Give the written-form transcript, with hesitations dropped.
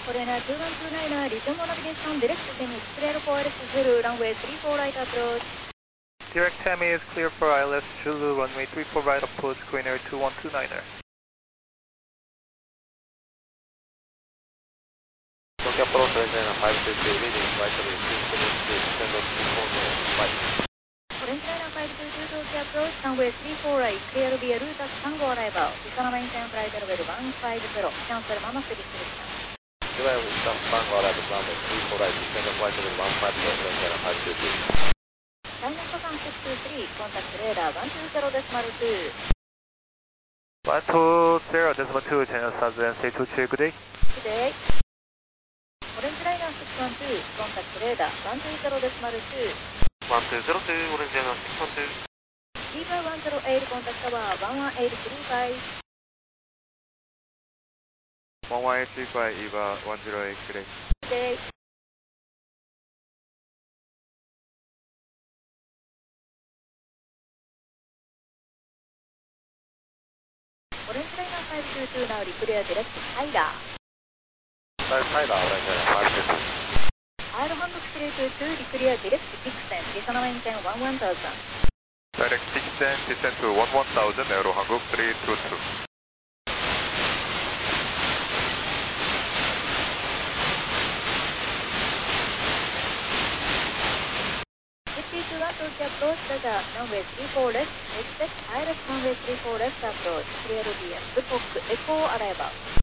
Foreigner 2129, resume navigation, direct Temi, clear for ILS Zulu, runway 34 right approach. Direct Temi is clear for ILS Zulu, runway 34 right approach, Foreigner 2129er. Tokyo approach, Foreigner 522, leading right away, 272, descend on 34 Orange Liner 522, Tokyo approach, runway 34 right, clear via route at Tango arrival, Ticana maintain flight level 150, cancel Mama City selection. July Tango arrival, runway 34 right, descend on flight level 150, Orange Liner 522. China Japan 623, contact radar 120.2. Flight 20.2, China Southern, stay to check, good day. Good day. Orange Liner 612, contact radar 120.2. 1202, Orange Liner 612. Viva 108, contact tower 11835. 11835, Eva 108, good day. Good day. Orange Liner 522, now declare direct Tyler. Tyler, Orange Liner 522. Aero Hamburg 322, declare direct Dixon, Ticana maintain 11000. Direct Dixon, descend to 11000, Aero Hamburg 322. 51 Tokyo approach, radar, runway 34 left, expect ILS runway 34 left approach, clear via, Echo arrival.